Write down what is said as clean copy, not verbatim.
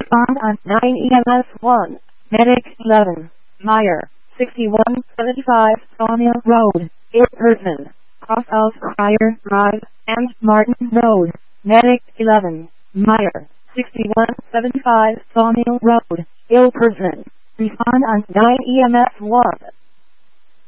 Respond on 9 EMS 1. Medic 11. Meyer, 6175 Sawmill Road, Person. Cross of Crier Drive and Martin Road. Medic 11. Meyer, 6175 Sawmill Road, Person. Respond on 9 EMS 1.